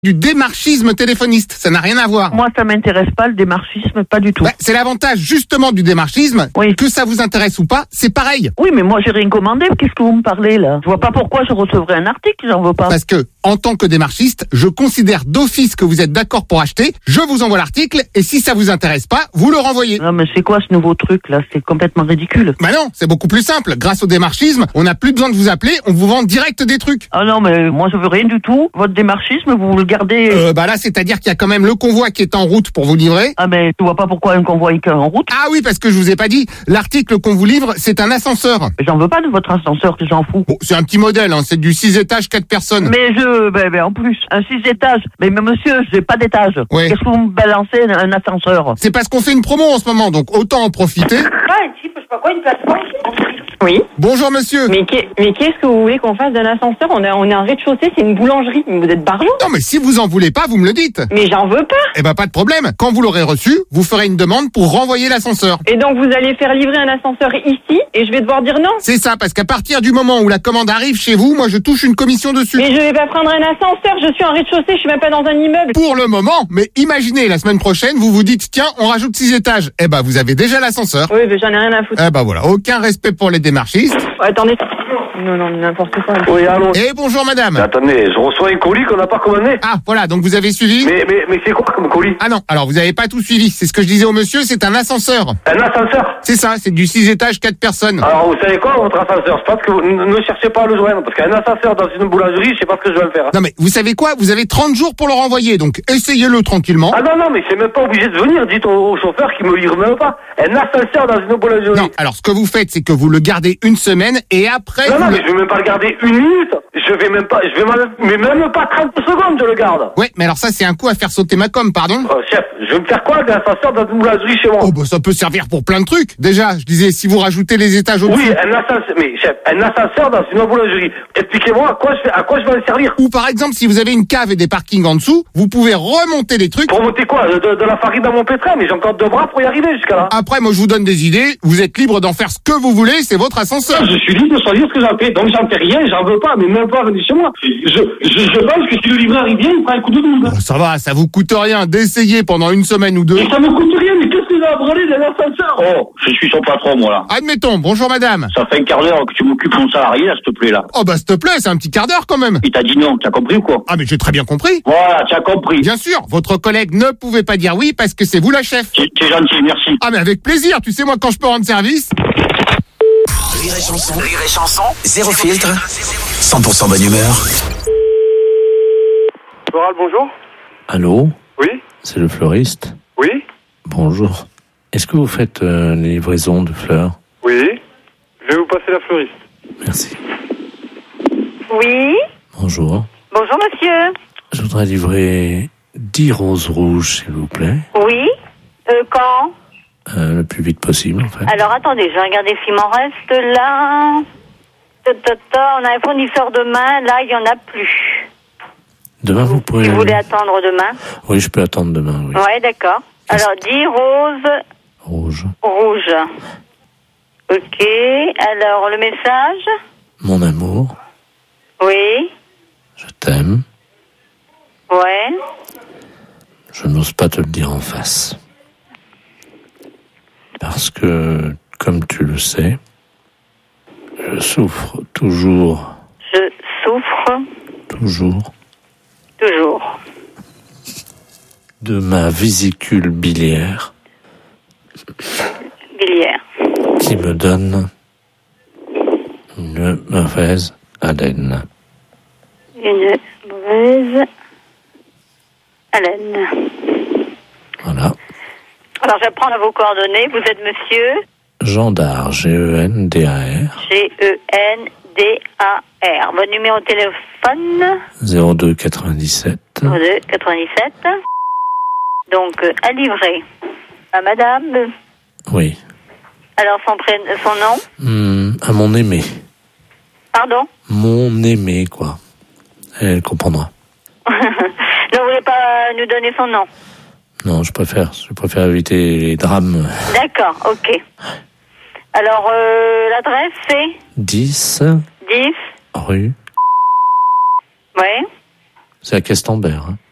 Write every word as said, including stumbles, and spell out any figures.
du démarchisme téléphoniste. Ça n'a rien à voir. Moi, ça m'intéresse pas, le démarchisme, pas du tout. Bah, c'est l'avantage justement du démarchisme. Oui. Que ça vous intéresse ou pas, c'est pareil. Oui, mais moi, j'ai rien commandé. Qu'est-ce que vous me parlez, là? Je vois pas pourquoi je recevrais un article, j'en veux pas. Parce que, en tant que démarchiste, je considère d'office que vous êtes d'accord pour acheter. Je vous envoie l'article et si ça vous intéresse pas, vous le renvoyez. Non, mais c'est quoi ce nouveau truc, là? C'est complètement ridicule. Bah non, c'est beaucoup plus simple. Grâce au démarchisme, on n'a plus besoin de vous appeler, on vous vend direct des trucs. Ah non, mais moi, je veux rien du tout. Votre démarchisme, vous le gardez... Euh, bah là, c'est-à-dire qu'il y a quand même le convoi qui est en route pour vous livrer. Ah, mais tu vois pas pourquoi un convoi est en route? Ah oui, parce que je vous ai pas dit, l'article qu'on vous livre, c'est un ascenseur. J'en veux pas de votre ascenseur, que j'en fous. Bon, c'est un petit modèle, hein, c'est du six étages, quatre personnes. Mais je, ben, ben, en plus, un six étages. Mais, mais monsieur, j'ai pas d'étage. Oui. Qu'est-ce que vous me balancez un, un ascenseur? C'est parce qu'on fait une promo en ce moment, donc autant en profiter. Ah, un type, je sais pas quoi, une plateforme. Oui. Bonjour monsieur. Mais, qu'est- mais qu'est-ce que vous voulez qu'on fasse d'un ascenseur? On est, on est en rez-de-chaussée, c'est une boulangerie. Vous êtes barjot? Non mais si vous en voulez pas, vous me le dites. Mais j'en veux pas. Eh ben pas de problème. Quand vous l'aurez reçu, vous ferez une demande pour renvoyer l'ascenseur. Et donc vous allez faire livrer un ascenseur ici et je vais devoir dire non? C'est ça, parce qu'à partir du moment où la commande arrive chez vous, moi je touche une commission dessus. Mais je vais pas prendre un ascenseur, je suis en rez-de-chaussée, je suis même pas dans un immeuble. Pour le moment, mais imaginez la semaine prochaine, vous vous dites tiens, on rajoute six étages. Eh ben vous avez déjà l'ascenseur. Oui, mais j'en ai rien à foutre. Eh ben voilà, aucun respect pour les démarchistes. Oh, attendez. Non, non, n'importe quoi. Oui, allô. Et bonjour madame. Mais attendez, je reçois un colis qu'on n'a pas commandé. Ah voilà, donc vous avez suivi. Mais, mais, mais c'est quoi comme colis? Ah non, alors vous avez pas tout suivi. C'est ce que je disais au monsieur, c'est un ascenseur. Un ascenseur. C'est ça, c'est du six étages, quatre personnes. Alors, vous savez quoi, votre ascenseur? Je pense que vous ne ne cherchez pas à le joindre, parce qu'un ascenseur dans une boulangerie, je sais pas ce que je vais me faire. Non mais vous savez quoi, vous avez trente jours pour le renvoyer, donc essayez-le tranquillement. Ah non, non, mais c'est même pas obligé de venir. Dites au, au chauffeur qu'il me livre même pas. Un ascenseur dans une boulangerie. Non, alors ce que vous faites, c'est que vous le gardez une semaine et après... Non, vous non, le- mais je vais même pas le garder une minute. Je vais même pas, je vais même, mais même pas trente secondes, je le garde. Ouais, mais alors ça c'est un coup à faire sauter ma com, pardon. Oh, chef, je vais me faire quoi d'un ascenseur dans une boulangerie chez moi? Oh bah ça peut servir pour plein de trucs. Déjà, je disais, si vous rajoutez les étages au-dessus... Oui, un ascenseur, mais chef, un ascenseur dans une boulangerie. Expliquez-moi à quoi je vais, à quoi je vais en servir. Ou par exemple, si vous avez une cave et des parkings en dessous, vous pouvez remonter les trucs. Pour monter quoi? De, de la farine dans mon pétrin, mais j'ai encore deux bras pour y arriver jusqu'à là. Après, moi je vous donne des idées, vous êtes libre d'en faire ce que vous voulez, c'est votre ascenseur. Je suis libre de choisir ce que j'en fais, donc j'en fais rien, j'en veux pas, mais même pas venir chez moi. Je, je, je pense que si le livreur il vient, il prend un coup de double. Oh, ça va, ça vous coûte rien d'essayer pendant une semaine ou deux. Et ça me coûte rien, mais qu'est-ce que j'ai à branler d'un ascenseur? Oh, je suis son patron, moi, là. Admettons, bonjour madame. Ça fait un quart d'heure que tu m'occupes mon salarié, là, s'il te plaît, là. Oh bah s'il te plaît, c'est un petit quart d'heure quand même. Il t'a dit non, tu as compris ou quoi? Ah mais j'ai très bien compris. Voilà, tu as compris. Bien sûr, votre collègue ne pouvait pas dire oui parce que c'est vous la chef. T'es t'es gentil, merci. Ah mais avec plaisir, tu sais moi quand je peux rendre service. Rire et chanson, rire et chanson, zéro filtre, cent pour cent bonne humeur. Floral, bonjour. Allô, Oui, c'est le fleuriste. oui, Bonjour. Est-ce que vous faites euh, les livraisons de fleurs? oui. Je vais vous passer la fleuriste. Merci. Oui. Bonjour. Bonjour, monsieur. Je voudrais livrer dix roses rouges, s'il vous plaît. Oui. Euh, quand? Euh, le plus vite possible, en fait. Alors, attendez, je vais regarder s'il m'en reste là. Ta, ta, ta, on a un fournisseur demain. Là, il n'y en a plus. Demain, vous pourrez... Vous voulez attendre demain? Oui, je peux attendre demain, oui. Ouais, d'accord. Alors, dix roses Rouge. rouges. Ok. Alors, le message? Mon amour, Oui. je t'aime. Ouais. Je n'ose pas te le dire en face. Parce que, comme tu le sais, je souffre toujours, Je souffre toujours, toujours. de ma vésicule biliaire Biliaire. qui me donne une mauvaise haleine. Une mauvaise haleine. Voilà. Alors, je vais prendre vos coordonnées. Vous êtes monsieur Gendard, G E N D A R, G E N D A R. Votre numéro de téléphone zéro deux quatre-vingt-dix-sept. zéro deux quatre-vingt-dix-sept. Donc, euh, à livrer. À madame. Oui. Alors, son, prénom, son nom Hum, à mon aimé. Pardon? Mon aimé, quoi. Elle comprendra. Non, vous voulez pas nous donner son nom? Non, je préfère. Je préfère éviter les drames. D'accord, ok. Alors, euh, l'adresse, c'est dix dix rue. Ouais. C'est à Questembert, hein.